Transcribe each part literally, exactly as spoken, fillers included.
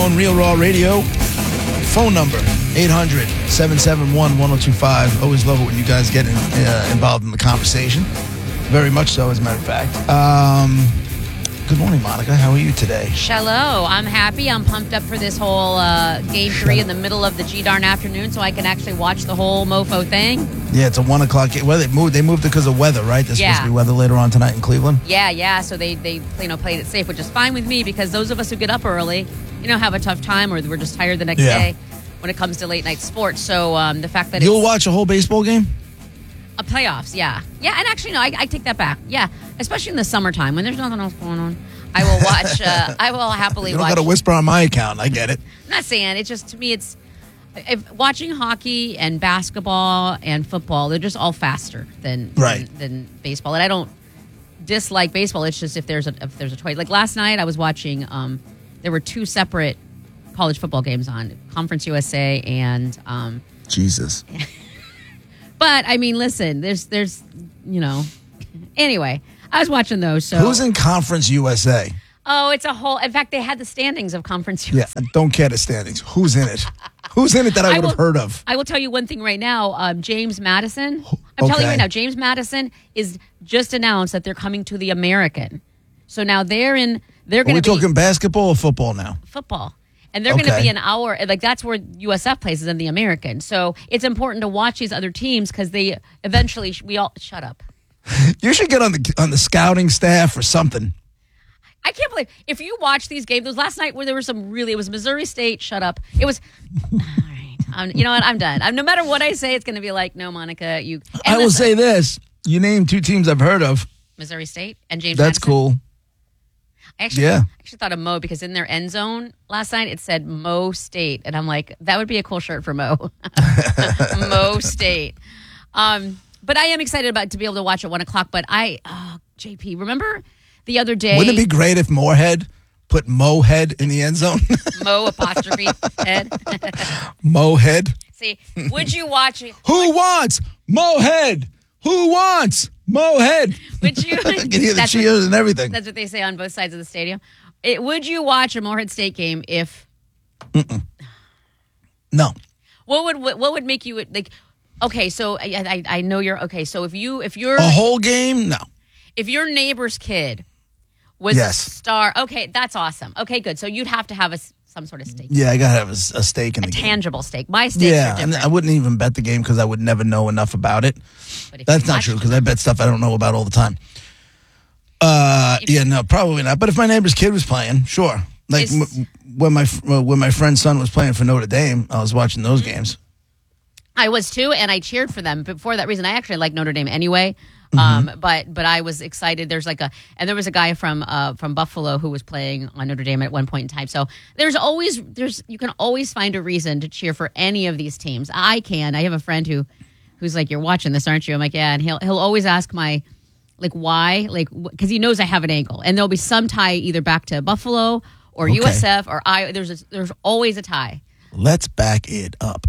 phone, Real Raw Radio. Phone number, eight hundred, seven seven one, one oh two five. Always love it when you guys get in, uh, involved in the conversation. Very much so, as a matter of fact. Um, good morning, Monica. How are you today? Hello. I'm happy. I'm pumped up for this whole uh, game three in the middle of the G-darn afternoon so I can actually watch the whole mofo thing. Yeah, it's a one o'clock game. Well, they moved, they moved it because of weather, right? There's Yeah. supposed to be weather later on tonight in Cleveland. Yeah, yeah. So they, they you know, played it safe, which is fine with me because those of us who get up early, you know, have a tough time or we're just tired the next Yeah. day when it comes to late night sports. So um, the fact that You'll it's watch a whole baseball game? a playoffs, yeah. Yeah, and actually, no, I, I take that back. Yeah, especially in the summertime when there's nothing else going on. I will watch, uh, I will happily You don't watch. got to whisper on my account. I get it. I'm not saying it's just to me it's if watching hockey and basketball and football, they're just all faster than Right. than, than baseball. And I don't dislike baseball. It's just if there's a if there's a choice. Like last night I was watching um there were two separate college football games on, Conference U S A and um Jesus. but I mean listen, there's there's you know anyway, I was watching those. So Who's in Conference U S A? Oh, it's a whole. In fact, they had the standings of Conference U S A. Yeah, I don't care the standings. Who's in it? Who's in it that I I would have will- heard of? I will tell you one thing right now. Um, James Madison. I'm Okay. telling you right now, James Madison is just announced that they're coming to the American. So now they're in. They're Are going we to be talking basketball or football now? football, and they're going to Okay. be an hour. Like that's where U S F plays is in the American. So it's important to watch these other teams because they eventually we all shut up. You should get on the on the scouting staff or something. I can't believe if you watch these games. Those last night where there was some really. It was Missouri State. Shut up. It was. All right. Um, you know what? I'm done. I'm, no matter what I say, it's going to be like, no, Monica. You. and I will listen, say this. You named two teams I've heard of. Missouri State and James. That's Madison. cool. I actually, Yeah. I actually thought of Mo because in their end zone last night it said Mo State, and I'm like, that would be a cool shirt for Mo. Mo State. Um, but I am excited about to be able to watch at one o'clock. But I, oh, J P, remember the other day? Wouldn't it be great if Moorhead put Mohead in the end zone? Mo apostrophe head. Mohead. See, would you watch it? Who wants Mohead? Who wants Mohead? Would you? I can hear the That's cheers what- and everything. That's what they say on both sides of the stadium. It, would you watch a Morehead State game if? No. What would what, what would make you like? Okay, so I, I I know you're okay. So if you if you're A whole game? No. if your neighbor's kid was Yes. a star, okay, that's awesome. Okay, good. So you'd have to have a s some sort of stake, Yeah, I got to have a, s- a stake in the game. tangible stake. My stakes Yeah, are and different. I wouldn't even bet the game because I would never know enough about it. But if That's you not watched true it- because I bet stuff I don't know about all the time. Uh, If- yeah, no, probably not. But if my neighbor's kid was playing, sure. Like Is- m- when my f- uh, when my friend's son was playing for Notre Dame, I was watching those games. I was too, and I cheered for them. But for that reason, I actually like Notre Dame anyway. Mm-hmm. Um, but but I was excited. There's like a and there was a guy from uh, from Buffalo who was playing on Notre Dame at one point in time. So there's always there's you can always find a reason to cheer for any of these teams. I can. I have a friend who who's like, "You're watching this, aren't you?" I'm like, "Yeah," and he'll he'll always ask my like why like because he knows I have an angle, and there'll be some tie either back to Buffalo or Okay. U S F or I. There's a, there's always a tie. Let's back it up.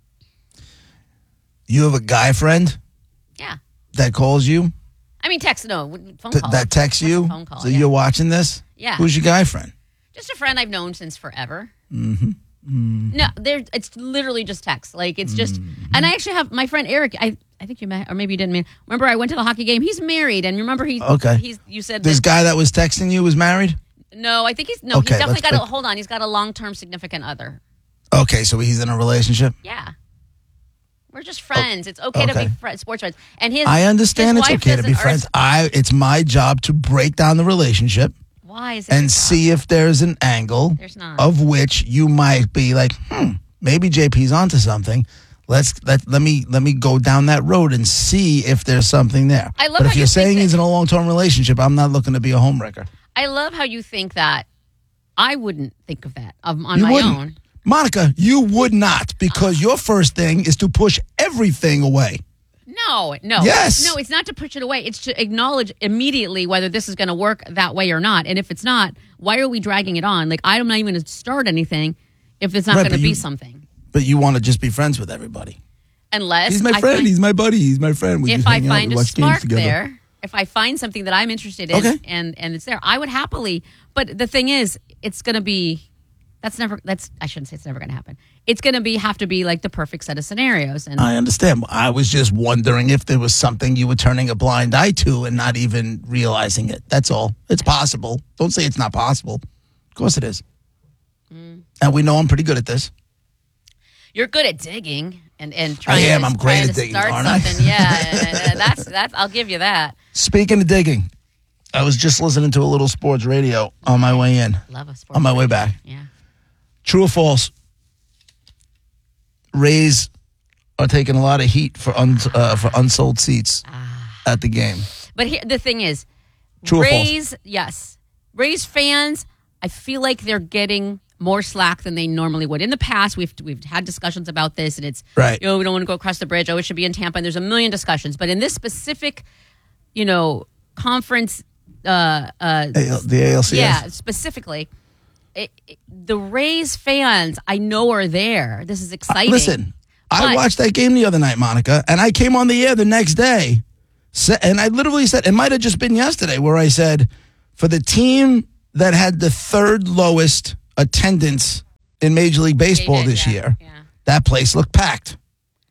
You have a guy friend Yeah. that calls you, I mean, text, no, phone th- call. that texts Just a you. phone call, so yeah. you're watching this. Yeah. Who's your guy friend? Just a friend I've known since forever. Mm-hmm. Mm-hmm. No, there. It's literally just text. Like it's just, Mm-hmm. and I actually have my friend Eric. I I think you met, or maybe you didn't meet. Remember, I went to the hockey game. He's married, and remember he. Okay. He's. You said This that, guy that was texting you was married. no. I think he's no. Okay, he's definitely let's got a pick- hold on. He's got a long term significant other. Okay, so he's in a relationship. Yeah. We're just friends. It's okay, to okay. be fr- sports friends. And his. I understand his it's wife okay to be doesn't- or friends. his- I it's my job to break down the relationship Why is it? and your see if there's an angle There's not. of which you might be like, hmm, maybe J P's onto something. Let's let let me let me go down that road and see if there's something there. I love but how if you're you think saying that- he's in a long term relationship, I'm not looking to be a homewrecker. I love how you think that. I wouldn't think of that um, on You my wouldn't. own. Monica, you would not, because your first thing is to push everything away. No, no. Yes. No, it's not to push it away. It's to acknowledge immediately whether this is going to work that way or not. And if it's not, why are we dragging it on? Like, I'm not even going to start anything if it's not Right, going to but be you- something. But you want to just be friends with everybody. Unless He's my I friend. find- He's my buddy. He's my friend. We if just I hang out, find we a watch games spark together. there, if I find something that I'm interested in Okay. and, and it's there, I would happily. But the thing is, it's going to be That's never. That's I shouldn't say it's never going to happen. It's going to be have to be like the perfect set of scenarios. And I understand. I was just wondering if there was something you were turning a blind eye to and not even realizing it. That's all. It's possible. Don't say it's not possible. Of course it is. Mm. And we know I'm pretty good at this. You're good at digging and and trying. I am. To, I'm great trying at to digging, start aren't I? something. Yeah, that's that's. I'll give you that. Speaking of digging, I was just listening to a little sports radio on my way in. Love a sports on my radio. way back. Yeah. True or false? Rays are taking a lot of heat for un, uh, for unsold seats ah. at the game. But here, the thing is, True Rays, or false? yes, Rays fans, I feel like they're getting more slack than they normally would. In the past, we've we've had discussions about this, and it's right. You know, we don't want to go across the bridge. Oh, it should be in Tampa. And there's a million discussions, but in this specific, you know, conference, uh, uh, A- the A L C S, yeah, specifically. It, it, the Rays fans, I know, are there. This is exciting. Uh, listen, but, I watched that game the other night, Monica, and I came on the air the next day, and I literally said, it might have just been yesterday, where I said, for the team that had the third lowest attendance in Major League Baseball did, this yeah, year, yeah. that place looked packed.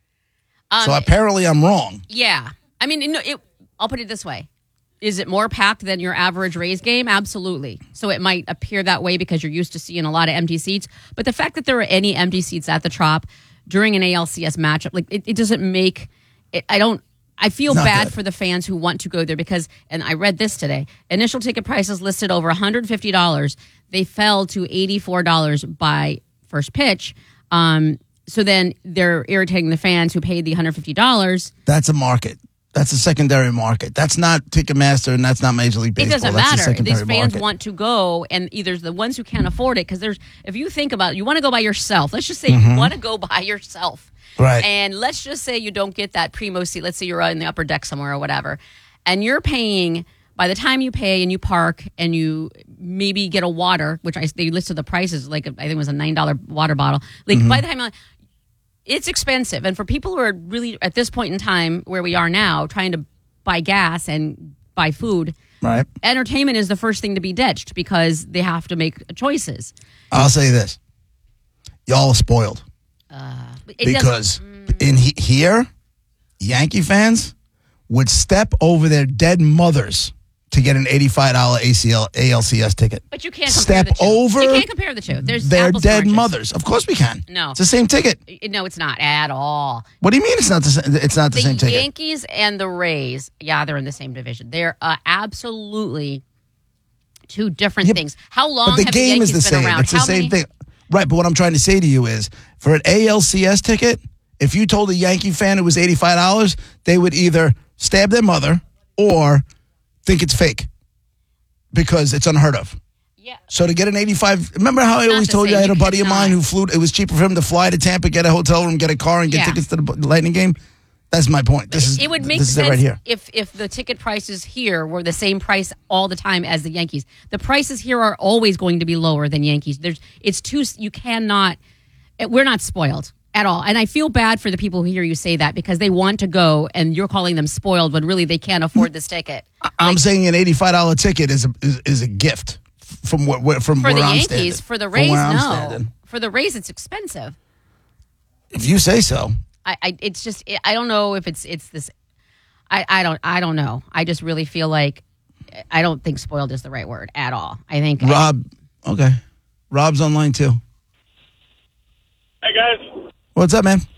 Um, so apparently I'm wrong. Yeah. I mean, no, it, I'll put it this way. Is it more packed than your average Rays game? Absolutely. So it might appear that way because you're used to seeing a lot of empty seats. But the fact that there are any empty seats at the Trop during an A L C S matchup, like it, it doesn't make it, I don't. I feel Not bad good. for the fans who want to go there because, and I read this today, initial ticket prices listed over one hundred fifty dollars. They fell to eighty-four dollars by first pitch. Um, so then they're irritating the fans who paid the one hundred fifty dollars. That's a market. That's a secondary market. That's not Ticketmaster, and that's not Major League Baseball. It doesn't that's matter. A secondary These fans market. want to go, and either the ones who can't afford it, because there's, if you think about it, you want to go by yourself. Let's just say Mm-hmm. you want to go by yourself. Right. And let's just say you don't get that primo seat. Let's say you're in the upper deck somewhere or whatever. And you're paying, by the time you pay and you park and you maybe get a water, which I they listed the prices, like I think it was a nine dollar water bottle. Like Mm-hmm. by the time you're like, it's expensive. And for people who are really at this point in time where we are now, trying to buy gas and buy food, Right. entertainment is the first thing to be ditched because they have to make choices. I'll say this. Y'all are spoiled. Uh, it Because doesn't- in he- here, Yankee fans would step over their dead mothers to get an eighty-five dollars A C L A L C S ticket. But you can't compare Step the two. over You can't compare the two. There's their apples to dead oranges. mothers. Of course we can. No. It's the same ticket. No, it's not at all. What do you mean it's not the same, it's not the, The same ticket? Yankees and the Rays, yeah, they're in the same division. They're uh, absolutely two different Yeah, things. How long But the have game the is Yankees the been same. around? It's the How same many- thing. Right, but what I'm trying to say to you is for an A L C S ticket, if you told a Yankee fan it was eighty-five dollars, they would either stab their mother or think it's fake because it's unheard of. Yeah. So to get an eighty-five, remember how I Not always the told you I same. had a You buddy of mine cannot. who flew, it was cheaper for him to fly to Tampa, get a hotel room, get a car, and get Yeah. tickets to the Lightning game? That's my point. This is It would make this is sense it right here. if if the ticket prices here were the same price all the time as the Yankees. The prices here are always going to be lower than Yankees. There's it's too you cannot. We're not spoiled at all, and I feel bad for the people who hear you say that because they want to go, and you're calling them spoiled when really they can't afford this ticket. I'm saying an eighty-five dollars ticket is a, is, is a gift from what where, from For where the I'm Yankees, standing. for the From Rays, where I'm no. standing. For the Rays, it's expensive. If you say so. I, I it's just I don't know if it's it's this. I, I don't I don't know. I just really feel like I don't think spoiled is the right word at all. I think Rob, okay. Rob's online too. Hey, guys. What's up, man?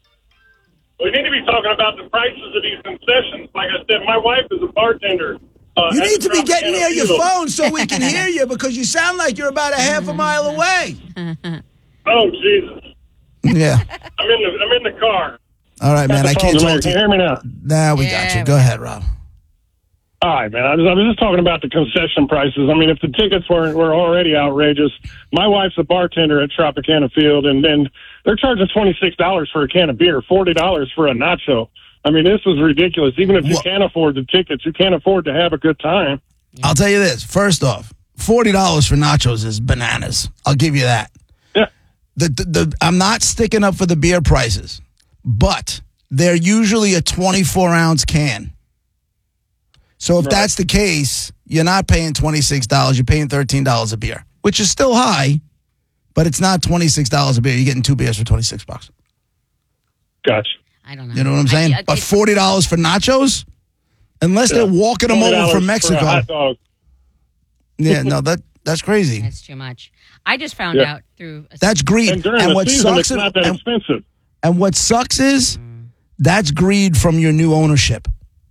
We need to be talking about the prices of these concessions. Like I said, my wife is a bartender. Uh, You at need the to be getting Tropicana near your Field. phone so we can hear you because you sound like you're about a half a mile away. Oh, Jesus. Yeah. I'm in the, I'm in the car. All right, man. I The can't phone's talk ringing. to Can you you. hear me now? Nah, we got Yeah, you. Go ahead, Rob. All right, man. I was, I was just talking about the concession prices. I mean, if the tickets were were already outrageous, my wife's a bartender at Tropicana Field, and then they're charging twenty-six dollars for a can of beer, forty dollars for a nacho. I mean, this is ridiculous. Even if you Well- can't afford the tickets, you can't afford to have a good time. I'll tell you this. First off, forty dollars for nachos is bananas. I'll give you that. Yeah. The, the, the I'm not sticking up for the beer prices, but they're usually a twenty-four ounce can. So if Right. that's the case, you're not paying twenty-six dollars. You're paying thirteen dollars a beer, which is still high, But it's not twenty-six dollars a beer. You're getting two beers for twenty-six bucks. Gotcha. I don't know. You know what I'm saying? I, I, but forty dollars for nachos? Unless Yeah. they're walking them over from Mexico. For a hot dog. Yeah, no, that that's crazy. That's too much. I just found Yeah. out through. A, That's greed. And during And the what season, sucks it's not that and, expensive. and what sucks is that's greed from your new ownership.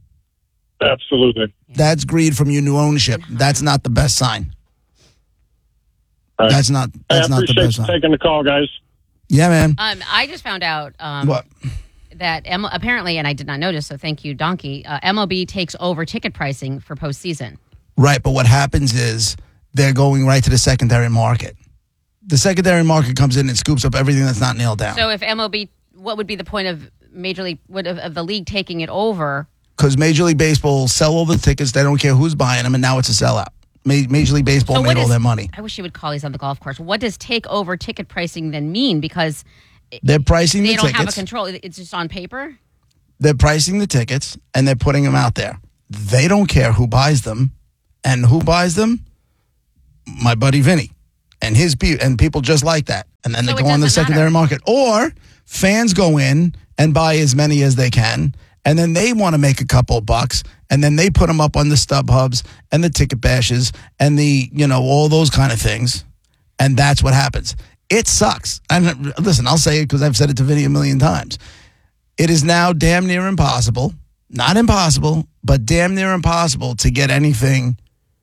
Absolutely. That's greed from your new ownership. That's not the best sign. All right. That's not Hey, that's I not the appreciate best you sign. taking the call, guys. Yeah, man. um, I just found out. Um, What? That M- apparently, and I did not notice, so thank you, Donkey. Uh, M L B takes over ticket pricing for postseason. Right, but what happens is they're going right to the secondary market. The secondary market comes in and scoops up everything that's not nailed down. So if M L B, what would be the point of Major League, would of, of the league taking it over? Because Major League Baseball will sell all the tickets. They don't care who's buying them, and now it's a sellout. Ma- Major League Baseball So made what all is- their money. I wish you would call these on the golf course. What does take over ticket pricing then mean? Because They're pricing they the don't have a tickets. control. It's just on paper. They're pricing the tickets, and they're putting them out there. They don't care who buys them, and who buys them? My buddy Vinny, and his pe- and people just like that. And then So they it go on the doesn't secondary matter. market, or fans go in and buy as many as they can, and then they want to make a couple of bucks, and then they put them up on the StubHubs and the ticket bashes and the you know all those kind of things, and that's what happens. It sucks. And listen, I'll say it because I've said it to Vinny a million times. It is now damn near impossible, not impossible, but damn near impossible to get anything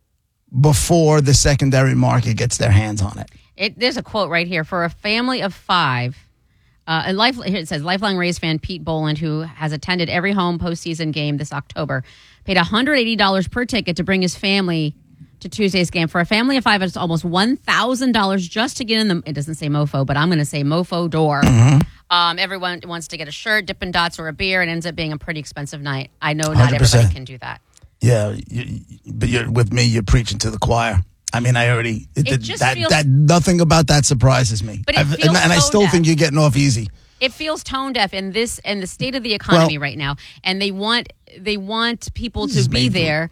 before the secondary market gets their hands on it. It, there's a quote right here. For a family of five, uh, a life, here it says, lifelong Rays fan Pete Boland, who has attended every home postseason game this October, paid one hundred eighty dollars per ticket to bring his family to Tuesday's game. For a family of five, it's almost one thousand dollars just to get in the, it doesn't say mofo, but I'm going to say mofo door. Mm-hmm. Um, everyone wants to get a shirt, Dippin' Dots, or a beer. It ends up being a pretty expensive night. I know not one hundred percent. everybody can do that. Yeah, you, but you're, with me, you're preaching to the choir. I mean, I already it, It just that feels- that nothing about that surprises me. But it I've- feels and, and I so still deaf. think you're getting off easy. It feels tone deaf in this and the state of the economy Well- right now, and they want they want people This to is be made for- there.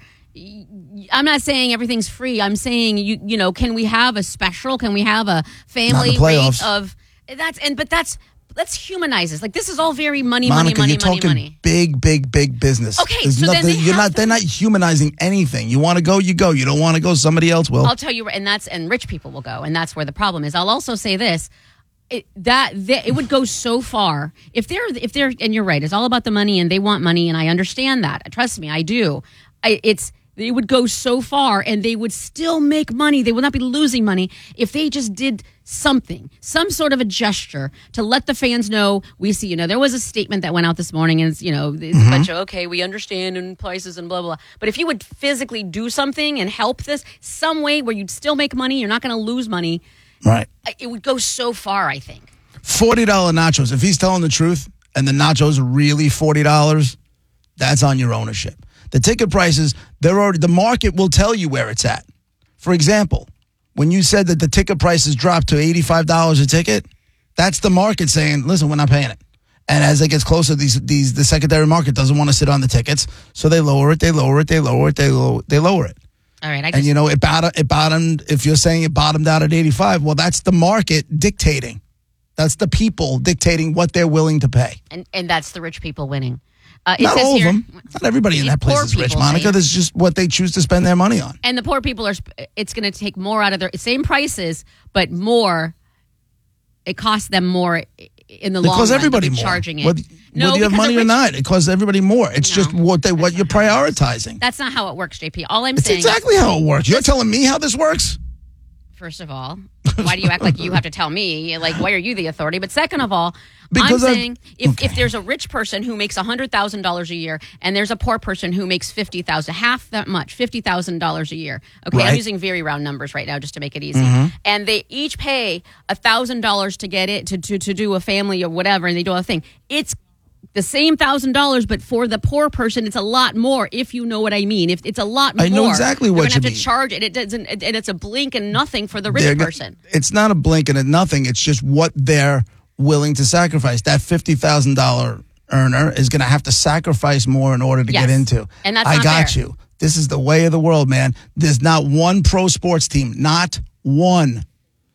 I'm not saying everything's free. I'm saying you you know, can we have a special? Can we have a family rate playoffs. of that's and but that's let's humanize this. Like this is all very money, Monica, money, you're money, money, talking money. big, big, big business. Okay, There's so then nothing, they you're have not. to- They're not humanizing anything. You want to go, you go. You don't want to go, somebody else will. I'll tell you, and that's and rich people will go, and that's where the problem is. I'll also say this: it, that, that it would go so far if they're if they're and you're right. It's all about the money, and they want money, and I understand that. Trust me, I do. I, it's it would go so far, and they would still make money. They would not be losing money if they just did something, some sort of a gesture to let the fans know we see. You know, there was a statement that went out this morning, and it's, you know, it's a bunch of okay, we understand and prices and blah blah blah. But if you would physically do something and help this some way where you'd still make money, you're not going to lose money. Right. It would go so far, I think. forty dollars nachos. If he's telling the truth and the nachos are really forty dollars, that's on your ownership. The ticket prices, they're already, the market will tell you where it's at. For example, when you said that the ticket prices dropped to eighty-five dollars a ticket, that's the market saying, listen, we're not paying it. And as it gets closer, these these the secondary market doesn't want to sit on the tickets, so they lower it, they lower it, they lower it, they lower, they lower it. All right, I And just, you know, it bottomed, it bottomed, if you're saying it bottomed out at eighty-five, well, that's the market dictating. That's the people dictating what they're willing to pay. and and that's the rich people winning. Uh, it Not says all here, of them. Not everybody in It's that place poor is rich, people, Monica. right? That's just what they choose to spend their money on. And the poor people are. sp- It's going to take more out of their same prices, but more. It costs them more in the It long costs run. everybody They'll be more. charging it. Whether, no, whether you have because money a or rich- not, it costs everybody more. It's No, just what they what that's you're not how it works. prioritizing. That's not how it works, J P. All I'm It's saying. exactly how it works. You're telling me how this works? First of all, why do you act like you have to tell me? Like, why are you the authority? But second of all, Because I'm I've- saying if, okay. if there's a rich person who makes one hundred thousand dollars a year and there's a poor person who makes fifty thousand dollars, half that much, fifty thousand dollars a year. Okay, Right. I'm using very round numbers right now just to make it easy. Mm-hmm. And they each pay one thousand dollars to get it, to, to, to do a family or whatever, and they do a thing. It's the same thousand dollars, but for the poor person, it's a lot more. If you know what I mean, if it's a lot more, I know exactly they're what gonna have you to mean. charge it. It doesn't, and it's a blink and nothing for the rich They're go- person. It's not a blink and a nothing. It's just what they're willing to sacrifice. That fifty thousand dollars earner is going to have to sacrifice more in order to Yes. get into. And that's I not got fair. you. This is the way of the world, man. There's not one pro sports team, not one,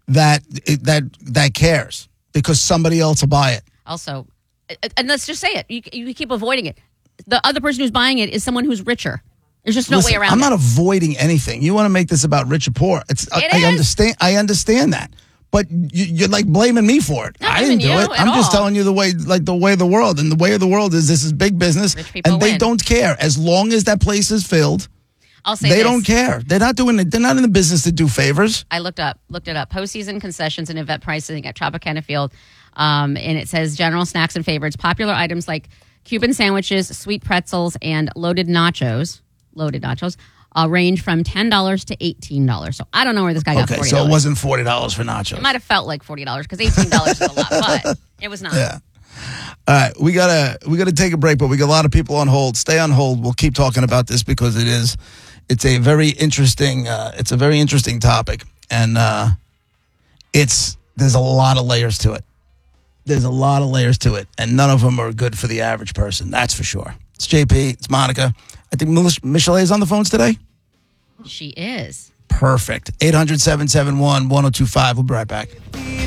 that that that cares because somebody else will buy it. Also, and let's just say it. You, you keep avoiding it. The other person who's buying it is someone who's richer. There's just no Listen, way around I'm it. not avoiding anything. You want to make this about rich or poor. It's It I, is. I understand I understand that. But you, you're like blaming me for it. Not I didn't blaming do you it. at I'm just all. telling you the way like the way of the world. And the way of the world is this is big business Rich people and they win. don't care. As long as that place is filled, I'll say they this. don't care. They're not doing it. They're not in the business to do favors. I looked up, looked it up. Postseason concessions and event pricing at Tropicana Field, um, and it says general snacks and favorites. Popular items like Cuban sandwiches, sweet pretzels, and loaded nachos. Loaded nachos uh, range from ten dollars to eighteen dollars. So I don't know where this guy got Okay, forty so dollars. it wasn't forty dollars for nachos. It might have felt like forty dollars because eighteen dollars is a lot, but it was not. Yeah. All right, we gotta we gotta take a break, but we got a lot of people on hold. Stay on hold. We'll keep talking about this because it is it's a very interesting uh, it's a very interesting topic, and uh, it's there's a lot of layers to it. There's a lot of layers to it, and none of them are good for the average person. That's for sure. It's J P. It's Monica. I think Mich- Michelle is on the phones today. She is. Perfect. eight hundred, seven seven one, one oh two five. We'll be right back.